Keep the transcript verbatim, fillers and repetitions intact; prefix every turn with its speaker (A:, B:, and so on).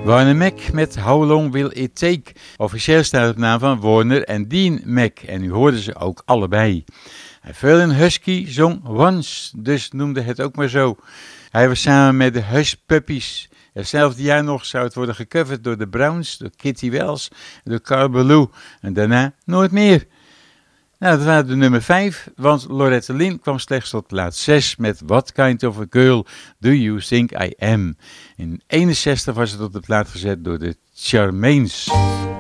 A: Warner Mac met How Long Will It Take. Officieel staat het op naam van Warner en Dean Mac. En u hoorde ze ook allebei. Verlin Husky zong Once, dus noemde het ook maar zo. Hij was samen met de Hush Puppies. Hetzelfde jaar nog zou het worden gecoverd door de Browns, door Kitty Wells en door Carl Ballou. En daarna nooit meer. Nou, dat waren de nummer vijf, want Loretta Lynn kwam slechts tot plaats zes met What Kind of a Girl Do You Think I Am. In eenenzestig was het op de plaat gezet door de Charmaines.